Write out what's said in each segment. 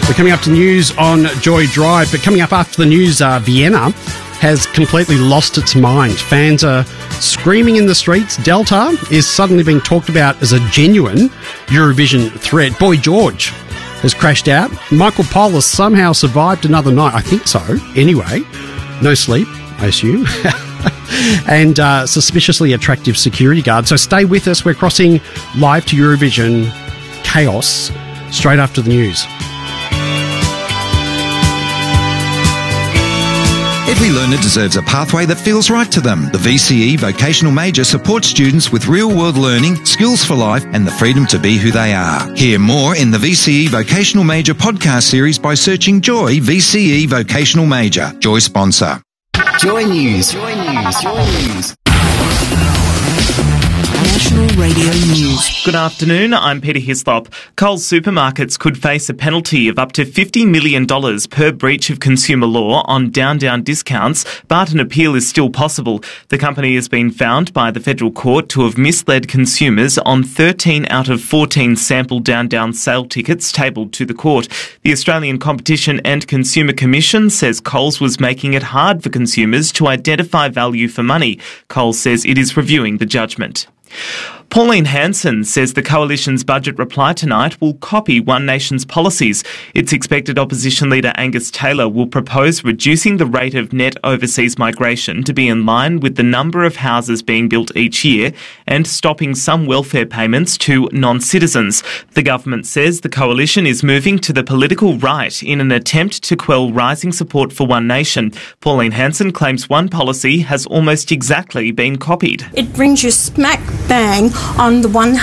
We're coming up to news on Joy Drive, but coming up after the news, Vienna has completely lost its mind. Fans are screaming in the streets. Delta is suddenly being talked about as a genuine Eurovision threat. Boy George has crashed out. Michael Polis somehow survived another night. I think so. Anyway, no sleep, I assume. And suspiciously attractive security guard. So stay with us. We're crossing live to Eurovision chaos straight after the news. Every learner deserves a pathway that feels right to them. The VCE Vocational Major supports students with real-world learning, skills for life, and the freedom to be who they are. Hear more in the VCE Vocational Major podcast series by searching Joy VCE Vocational Major. Joy sponsor. Joy News. National Radio News. Good afternoon, I'm Peter Hislop. Coles supermarkets could face a penalty of up to $50 million per breach of consumer law on Down discounts, but an appeal is still possible. The company has been found by the federal court to have misled consumers on 13 out of 14 sample Down sale tickets tabled to the court. The Australian Competition and Consumer Commission says Coles was making it hard for consumers to identify value for money. Coles says it is reviewing the judgment. Pauline Hanson says the Coalition's budget reply tonight will copy One Nation's policies. It's expected opposition leader Angus Taylor will propose reducing the rate of net overseas migration to be in line with the number of houses being built each year and stopping some welfare payments to non-citizens. The government says the Coalition is moving to the political right in an attempt to quell rising support for One Nation. Pauline Hanson claims one policy has almost exactly been copied. It brings you smack bang on the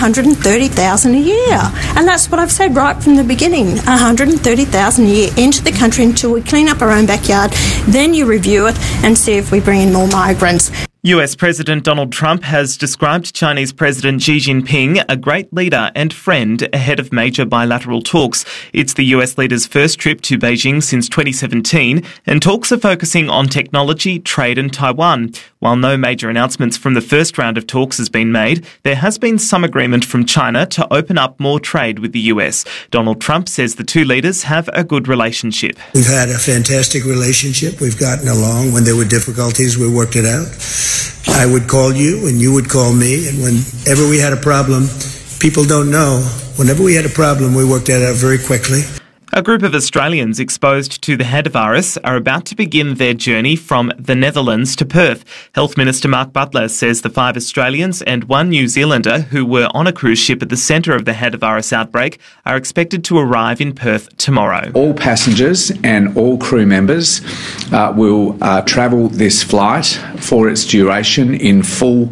130,000 a year. And that's what I've said right from the beginning. 130,000 a year into the country until we clean up our own backyard. Then you review it and see if we bring in more migrants. US President Donald Trump has described Chinese President Xi Jinping a great leader and friend ahead of major bilateral talks. It's the US leader's first trip to Beijing since 2017, and talks are focusing on technology, trade and Taiwan. While no major announcements from the first round of talks has been made, there has been some agreement from China to open up more trade with the US. Donald Trump says the two leaders have a good relationship. We've had a fantastic relationship. We've gotten along. When there were difficulties, we worked it out. I would call you and you would call me, and whenever we had a problem, people don't know, whenever we had a problem, we worked it out very quickly. A group of Australians exposed to the hantavirus are about to begin their journey from the Netherlands to Perth. Health Minister Mark Butler says the 5 Australians and 1 New Zealander who were on a cruise ship at the centre of the hantavirus outbreak are expected to arrive in Perth tomorrow. All passengers and all crew members will travel this flight for its duration in full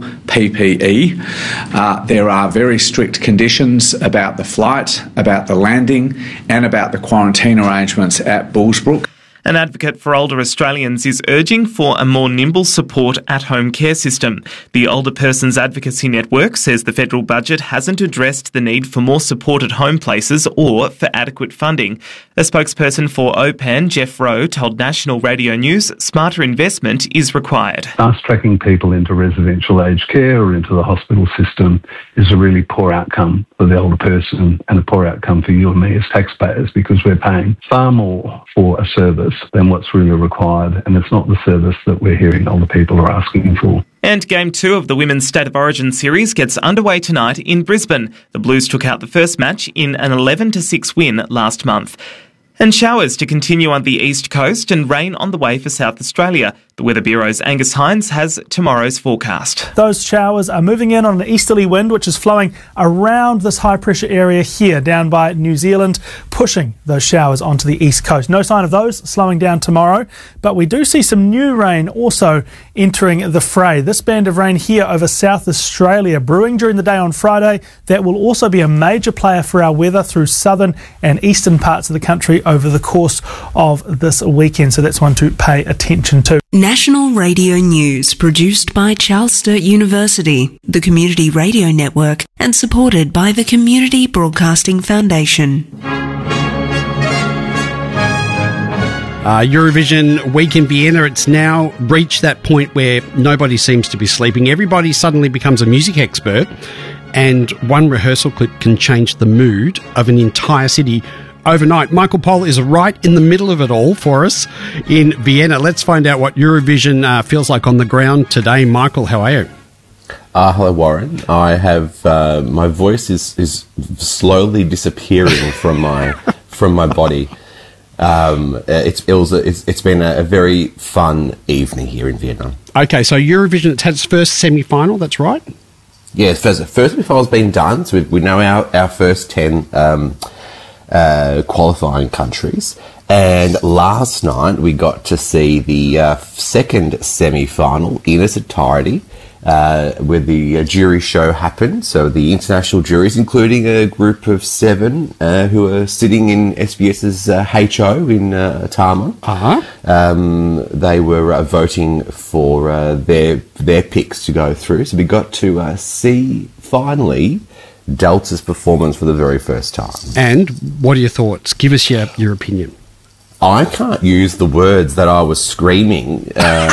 PPE. There are very strict conditions about the flight, about the landing and about the quarantine arrangements at Bullsbrook. An advocate for older Australians is urging for a more nimble support at-home care system. The Older Persons Advocacy Network says the federal budget hasn't addressed the need for more support at home places or for adequate funding. A spokesperson for OPAN, Jeff Rowe, told National Radio News smarter investment is required. Fast-tracking people into residential aged care or into the hospital system is a really poor outcome for the older person and a poor outcome for you and me as taxpayers, because we're paying far more for a service than what's really required, and it's not the service that we're hearing older people are asking for. And Game 2 of the Women's State of Origin series gets underway tonight in Brisbane. The Blues took out the first match in an 11-6 win last month. And showers to continue on the east coast and rain on the way for South Australia. The Weather Bureau's Angus Hines has tomorrow's forecast. Those showers are moving in on an easterly wind which is flowing around this high pressure area here down by New Zealand, pushing those showers onto the east coast. No sign of those slowing down tomorrow, but we do see some new rain also entering the fray. This band of rain here over South Australia brewing during the day on Friday. That will also be a major player for our weather through southern and eastern parts of the country over the course of this weekend, so that's one to pay attention to. National Radio News, produced by Charles Sturt University, the Community Radio Network, and supported by the Community Broadcasting Foundation. Eurovision week in Vienna, it's now reached that point where nobody seems to be sleeping. Everybody suddenly becomes a music expert, and one rehearsal clip can change the mood of an entire city. overnight. Michael Pohl is right in the middle of it all for us in Vienna. Let's find out what Eurovision feels like on the ground today. Michael, how are you? Hello, Warren. I have my voice is slowly disappearing from my body. It's been a very fun evening here in Vietnam. Okay, so Eurovision, it's had its first semi-final, that's right? Yeah, first semi-final's been done, so we know our first 10 qualifying countries. And last night we got to see the second semi-final in its entirety, where the jury show happened. So the international juries, including a group of 7 who are sitting in SBS's HO in Tama. They were voting for their picks to go through. So we got to see, finally, Delta's performance for the very first time. And what are your thoughts? Give us your opinion. I can't use the words that I was screaming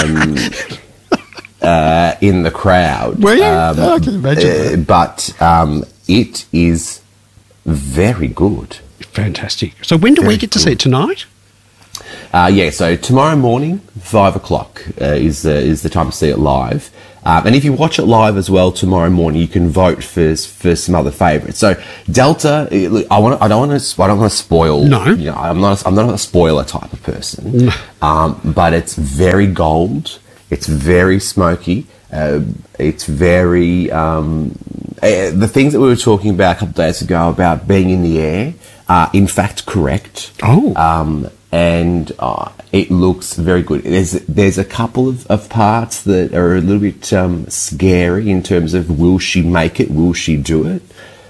in the crowd. Were you? I can imagine. But it is very good. Fantastic. So when do we get to see it? Tonight? So tomorrow morning, 5 o'clock is the time to see it live. And if you watch it live as well tomorrow morning, you can vote for some other favourites. So Delta, I don't want to spoil. No, I'm not a spoiler type of person. No. But it's very gold. It's very smoky. It's very the things that we were talking about a couple of days ago about being in the air are in fact correct. And it looks very good. There's a couple of parts that are a little bit scary in terms of will she make it, will she do it?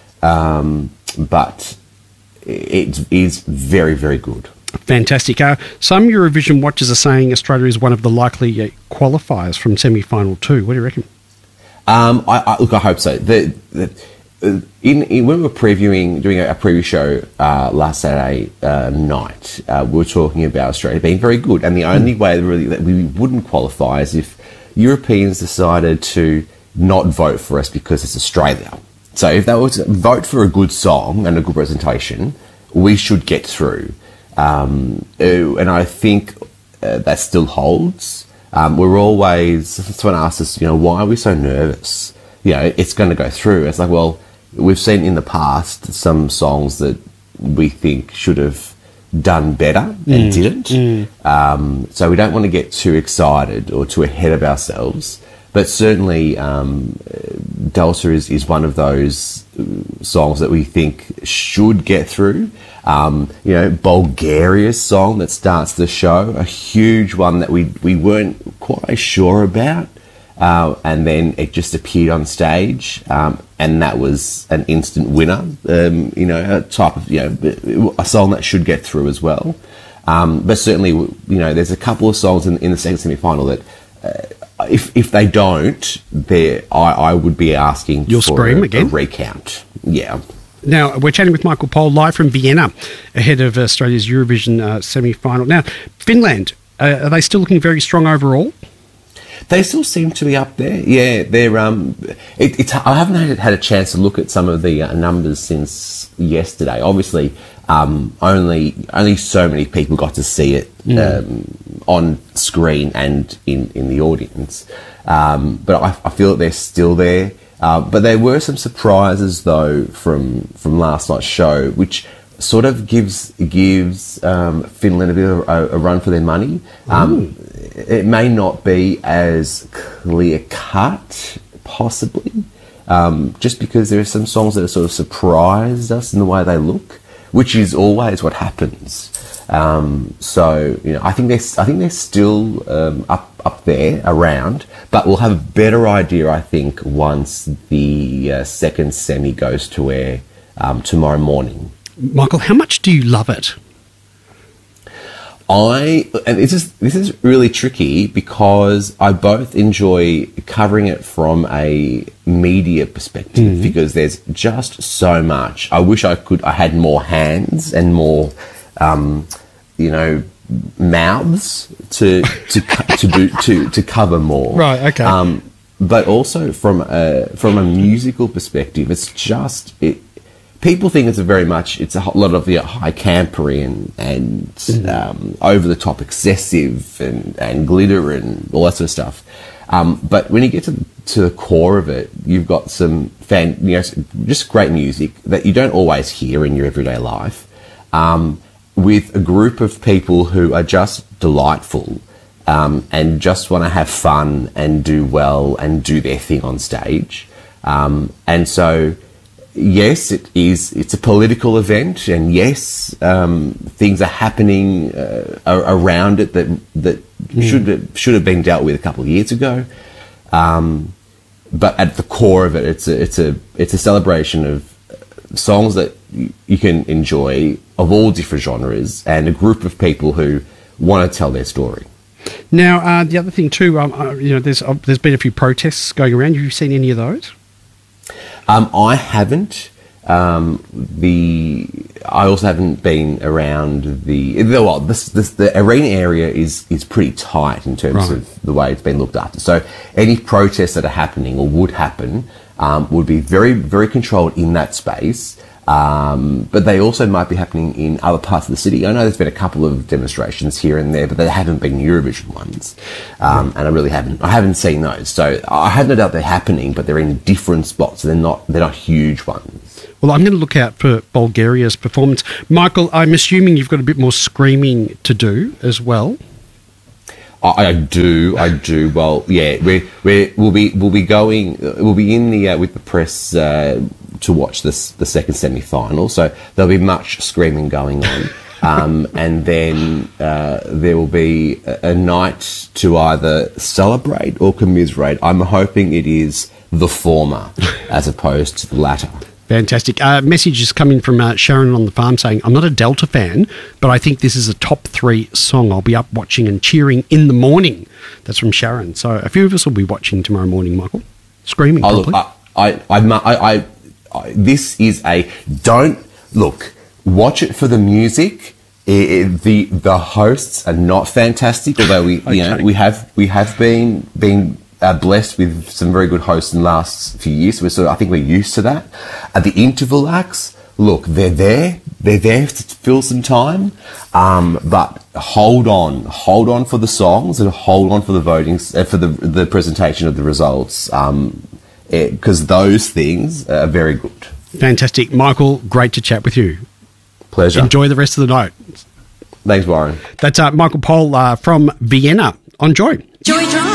But it is very, very good. Fantastic. Some Eurovision watchers are saying Australia is one of the likely qualifiers from semi-final 2. What do you reckon? I hope so. When we were doing a preview show last Saturday night, we were talking about Australia being very good, and the only way really that we wouldn't qualify is if Europeans decided to not vote for us because it's Australia. So if they were to vote for a good song and a good presentation, we should get through. And I think that still holds. Someone asked us, why are we so nervous? It's going to go through. It's like, well, we've seen in the past some songs that we think should have done better and didn't. So we don't want to get too excited or too ahead of ourselves. But certainly Delta is one of those songs that we think should get through. Bulgaria's song that starts the show, a huge one that we weren't quite sure about. And then it just appeared on stage, and that was an instant winner. A type of a song that should get through as well. But certainly, there's a couple of songs in the second semi-final that if they don't, I would be asking for a recount. Yeah. Now, we're chatting with Michael Pohl live from Vienna ahead of Australia's Eurovision semi-final. Now, Finland, are they still looking very strong overall? They still seem to be up there. Yeah, they're. I haven't had a chance to look at some of the numbers since yesterday. Obviously, only so many people got to see it on screen and in the audience. But I feel that they're still there. But there were some surprises though from last night's show, which sort of gives Finland a bit of a run for their money. It may not be as clear-cut, possibly, just because there are some songs that have sort of surprised us in the way they look, which is always what happens. I think they're still up there around, but we'll have a better idea, I think, once the second semi goes to air tomorrow morning. Michael, how much do you love it? This is really tricky because I both enjoy covering it from a media perspective because there's just so much. I wish I had more hands and more, mouths to cover more. Right. Okay. But also from a musical perspective, it's just people think it's a lot of high campery and over the top, excessive and glitter and all that sort of stuff. But when you get to the core of it, you've got some just great music that you don't always hear in your everyday life, with a group of people who are just delightful, and just want to have fun and do well and do their thing on stage. And so, yes, it's a political event, and yes, things are happening around it that should have been dealt with a couple of years ago. But at the core of it, it's a celebration of songs that you can enjoy of all different genres, and a group of people who want to tell their story. Now, the other thing too, there's been a few protests going around. Have you seen any of those? I haven't. I also haven't been around the arena area is pretty tight in terms of the way it's been looked after. So any protests that are happening or would happen would be very, very controlled in that space. But they also might be happening in other parts of the city. I know there's been a couple of demonstrations here and there, but they haven't been Eurovision ones. And I haven't seen those. So I have no doubt they're happening, but they're in different spots. They're not huge ones. Well, I'm going to look out for Bulgaria's performance. Michael, I'm assuming you've got a bit more screaming to do as well. I do. Well, yeah, we'll be going. We'll be in the with the press to watch the second semi-final. So there'll be much screaming going on, and then there will be a night to either celebrate or commiserate. I'm hoping it is the former as opposed to the latter. Fantastic. Message is coming from Sharon on the farm saying, I'm not a Delta fan, but I think this is a top 3 song. I'll be up watching and cheering in the morning. That's from Sharon. So a few of us will be watching tomorrow morning, Michael. Screaming, probably. This is watch it for the music. The hosts are not fantastic, although we have been blessed with some very good hosts in the last few years. So I think we're used to that. The interval acts, look, they're there to fill some time, but hold on for the songs and hold on for the voting, for the presentation of the results, because those things are very good. Fantastic. Michael, great to chat with you. Pleasure. Enjoy the rest of the night. Thanks, Warren. That's Michael Pohl from Vienna on Joy. Joy Drive.